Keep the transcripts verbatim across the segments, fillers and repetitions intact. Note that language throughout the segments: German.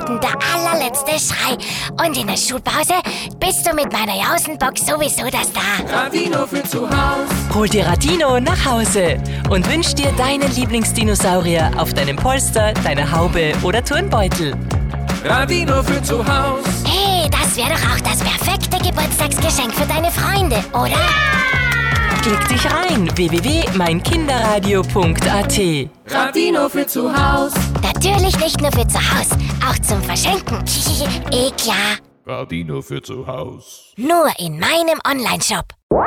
Kindergarten der allerletzte Schrei. Und in der Schulpause bist du mit meiner Jausenbox sowieso das da. Radino für zu Haus. Hol dir Radino nach Hause und wünsch dir deinen Lieblingsdinosaurier auf deinem Polster, deiner Haube oder Turnbeutel. Radino für zu Haus. Hey, das wäre doch auch das perfekte Geburtstagsgeschenk für deine Freunde, oder? Ja! Klick dich rein, w w w punkt mein kinderradio punkt a t. Radino für zu Haus. Natürlich nicht nur für zu Haus, auch zum Verschenken. Eh klar. Radino für zu Haus. Nur in meinem Onlineshop.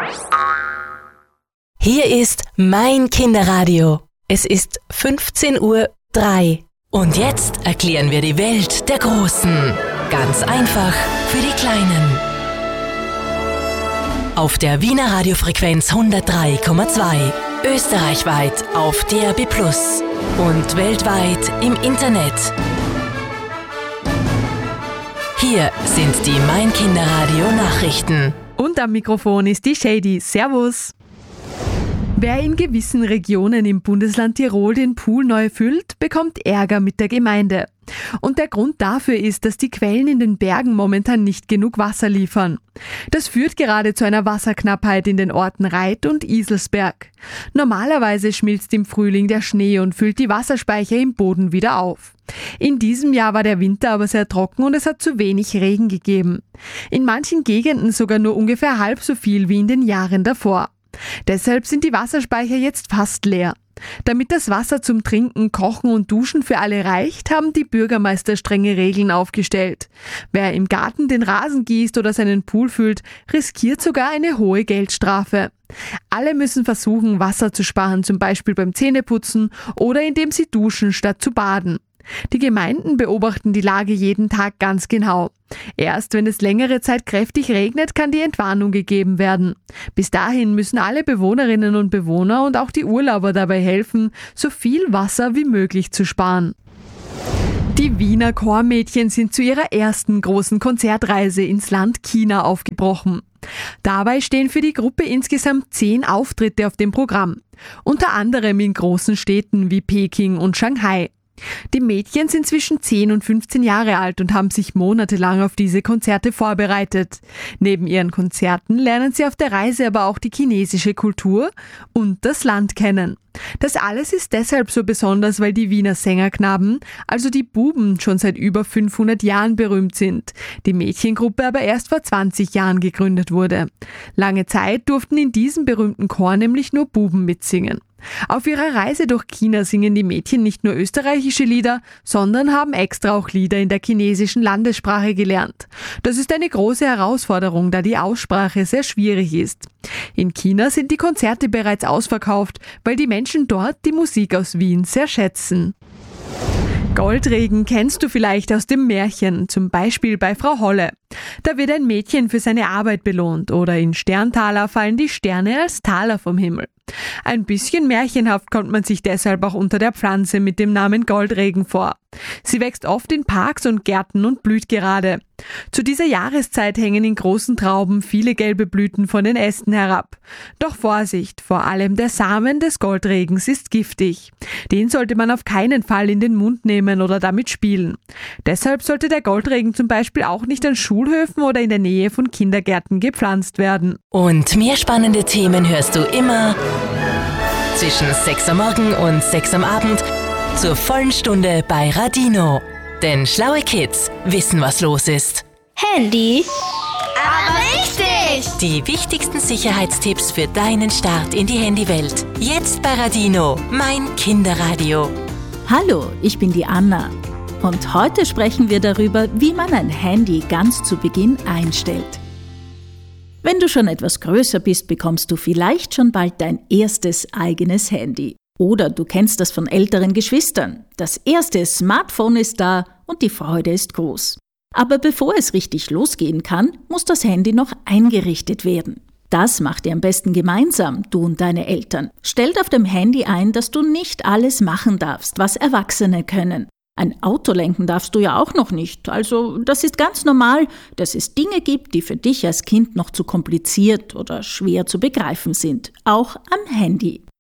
Hier ist mein Kinderradio. Es ist fünfzehn Uhr drei. Und jetzt erklären wir die Welt der Großen. Ganz einfach für die Kleinen. Auf der Wiener Radiofrequenz hundertdrei Komma zwei. Österreichweit auf D A B plus. Und weltweit im Internet. Hier sind die Mein Kinderradio Nachrichten. Und am Mikrofon ist die Shady. Servus! Wer in gewissen Regionen im Bundesland Tirol den Pool neu füllt, bekommt Ärger mit der Gemeinde. Und der Grund dafür ist, dass die Quellen in den Bergen momentan nicht genug Wasser liefern. Das führt gerade zu einer Wasserknappheit in den Orten Reit und Iselsberg. Normalerweise schmilzt im Frühling der Schnee und füllt die Wasserspeicher im Boden wieder auf. In diesem Jahr war der Winter aber sehr trocken und es hat zu wenig Regen gegeben. In manchen Gegenden sogar nur ungefähr halb so viel wie in den Jahren davor. Deshalb sind die Wasserspeicher jetzt fast leer. Damit das Wasser zum Trinken, Kochen und Duschen für alle reicht, haben die Bürgermeister strenge Regeln aufgestellt. Wer im Garten den Rasen gießt oder seinen Pool füllt, riskiert sogar eine hohe Geldstrafe. Alle müssen versuchen, Wasser zu sparen, zum Beispiel beim Zähneputzen oder indem sie duschen, statt zu baden. Die Gemeinden beobachten die Lage jeden Tag ganz genau. Erst wenn es längere Zeit kräftig regnet, kann die Entwarnung gegeben werden. Bis dahin müssen alle Bewohnerinnen und Bewohner und auch die Urlauber dabei helfen, so viel Wasser wie möglich zu sparen. Die Wiener Chormädchen sind zu ihrer ersten großen Konzertreise ins Land China aufgebrochen. Dabei stehen für die Gruppe insgesamt zehn Auftritte auf dem Programm, unter anderem in großen Städten wie Peking und Shanghai. Die Mädchen sind zwischen zehn und fünfzehn Jahre alt und haben sich monatelang auf diese Konzerte vorbereitet. Neben ihren Konzerten lernen sie auf der Reise aber auch die chinesische Kultur und das Land kennen. Das alles ist deshalb so besonders, weil die Wiener Sängerknaben, also die Buben, schon seit über fünfhundert Jahren berühmt sind, die Mädchengruppe aber erst vor zwanzig Jahren gegründet wurde. Lange Zeit durften in diesem berühmten Chor nämlich nur Buben mitsingen. Auf ihrer Reise durch China singen die Mädchen nicht nur österreichische Lieder, sondern haben extra auch Lieder in der chinesischen Landessprache gelernt. Das ist eine große Herausforderung, da die Aussprache sehr schwierig ist. In China sind die Konzerte bereits ausverkauft, weil die Menschen dort die Musik aus Wien sehr schätzen. Goldregen kennst du vielleicht aus dem Märchen, zum Beispiel bei Frau Holle. Da wird ein Mädchen für seine Arbeit belohnt oder in Sterntaler fallen die Sterne als Taler vom Himmel. Ein bisschen märchenhaft kommt man sich deshalb auch unter der Pflanze mit dem Namen Goldregen vor. Sie wächst oft in Parks und Gärten und blüht gerade. Zu dieser Jahreszeit hängen in großen Trauben viele gelbe Blüten von den Ästen herab. Doch Vorsicht, vor allem der Samen des Goldregens ist giftig. Den sollte man auf keinen Fall in den Mund nehmen oder damit spielen. Deshalb sollte der Goldregen zum Beispiel auch nicht an Schulhöfen oder in der Nähe von Kindergärten gepflanzt werden. Und mehr spannende Themen hörst du immer zwischen sechs Uhr morgen und sechs Uhr am Abend zur vollen Stunde bei Radino. Denn schlaue Kids wissen, was los ist. Handy? Aber richtig! Die wichtigsten Sicherheitstipps für deinen Start in die Handywelt. Jetzt bei Radino, mein Kinderradio. Hallo, ich bin die Anna. Und heute sprechen wir darüber, wie man ein Handy ganz zu Beginn einstellt. Wenn du schon etwas größer bist, bekommst du vielleicht schon bald dein erstes eigenes Handy. Oder du kennst das von älteren Geschwistern. Das erste Smartphone ist da und die Freude ist groß. Aber bevor es richtig losgehen kann, muss das Handy noch eingerichtet werden. Das macht ihr am besten gemeinsam, du und deine Eltern. Stellt auf dem Handy ein, dass du nicht alles machen darfst, was Erwachsene können. Ein Auto lenken darfst du ja auch noch nicht. Also das ist ganz normal, dass es Dinge gibt, die für dich als Kind noch zu kompliziert oder schwer zu begreifen sind. Auch am Handy.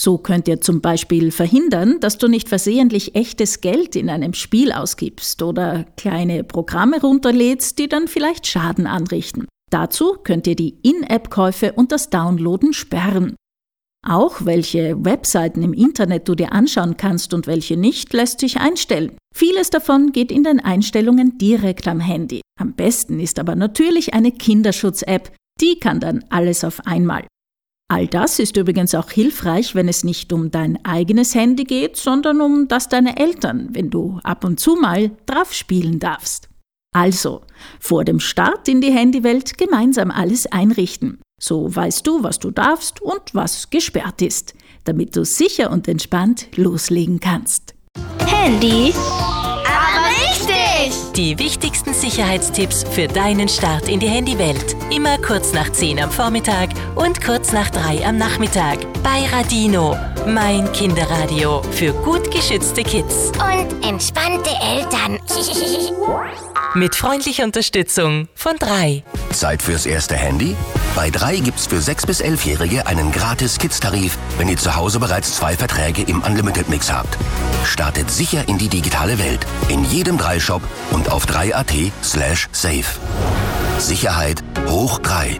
So könnt ihr zum Beispiel verhindern, dass du nicht versehentlich echtes Geld in einem Spiel ausgibst oder kleine Programme runterlädst, die dann vielleicht Schaden anrichten. Dazu könnt ihr die In-App-Käufe und das Downloaden sperren. Auch welche Webseiten im Internet du dir anschauen kannst und welche nicht, lässt sich einstellen. Vieles davon geht in den Einstellungen direkt am Handy. Am besten ist aber natürlich eine Kinderschutz-App, die kann dann alles auf einmal. All das ist übrigens auch hilfreich, wenn es nicht um dein eigenes Handy geht, sondern um das deiner Eltern, wenn du ab und zu mal drauf spielen darfst. Also, vor dem Start in die Handywelt gemeinsam alles einrichten. So weißt du, was du darfst und was gesperrt ist, damit du sicher und entspannt loslegen kannst. Handy, aber richtig! Die wichtigsten Sicherheitstipps für deinen Start in die Handywelt. Immer kurz nach zehn am Vormittag und kurz nach drei am Nachmittag. Bei Radino, mein Kinderradio für gut geschützte Kids. Und entspannte Eltern. Mit freundlicher Unterstützung von drei. Zeit fürs erste Handy? Bei drei gibt's für sechs- bis elfjährige einen gratis Kids-Tarif, wenn ihr zu Hause bereits zwei Verträge im Unlimited-Mix habt. Startet sicher in die digitale Welt. In jedem drei Shop und auf drei punkt at slash safe. Sicherheit hoch drei.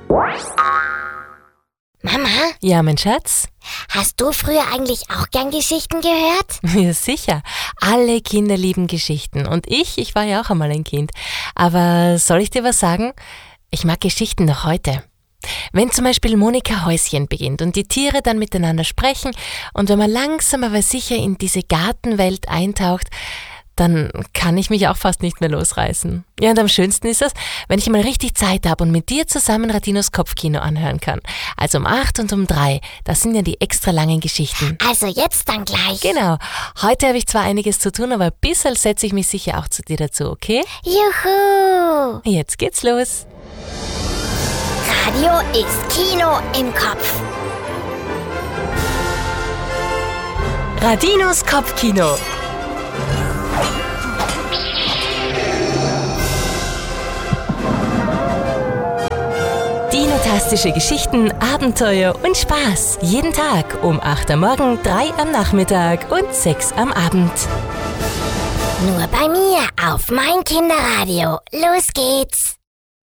Mama, Ja, mein Schatz? hast du früher eigentlich auch gern Geschichten gehört? Ja, sicher. Alle Kinder lieben Geschichten. Und ich, ich war ja auch einmal ein Kind. Aber soll ich dir was sagen? Ich mag Geschichten noch heute. Wenn zum Beispiel Monika Häuschen beginnt und die Tiere dann miteinander sprechen und wenn man langsam aber sicher in diese Gartenwelt eintaucht, dann kann ich mich auch fast nicht mehr losreißen. Ja, und am schönsten ist es, wenn ich mal richtig Zeit habe und mit dir zusammen Radinos Kopfkino anhören kann. Also um acht und um drei, das sind ja die extra langen Geschichten. Also jetzt dann gleich. Genau. Heute habe ich zwar einiges zu tun, aber ein bisschen setze ich mich sicher auch zu dir dazu, okay? Juhu! Jetzt geht's los. Radio ist Kino im Kopf. Radinos Kopfkino. Dinotastische Geschichten, Abenteuer und Spaß. Jeden Tag um acht am Morgen, drei am Nachmittag und sechs am Abend. Nur bei mir auf mein Kinderradio. Los geht's.